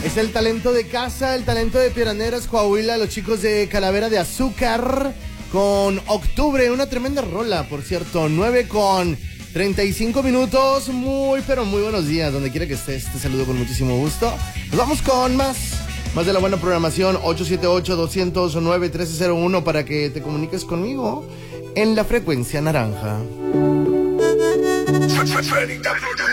Es el talento de casa, el talento de Piedras Coahuila, los chicos de Calavera de Azúcar, con Octubre, una tremenda rola, por cierto, 9:35. Muy, pero muy buenos días, donde quiera que estés, te saludo con muchísimo gusto. Nos vamos con más de la buena programación, 878-209-1301, para que te comuniques conmigo en la frecuencia naranja.